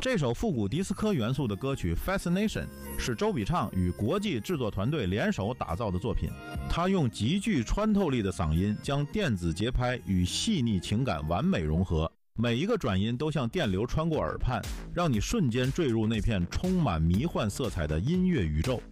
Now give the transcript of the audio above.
这首复古迪斯科元素的歌曲《Fascination》是周笔畅与国际制作团队联手打造的作品。他用极具穿透力的嗓音，将电子节拍与细腻情感完美融合，每一个转音都像电流穿过耳畔，让你瞬间坠入那片充满迷幻色彩的音乐宇宙。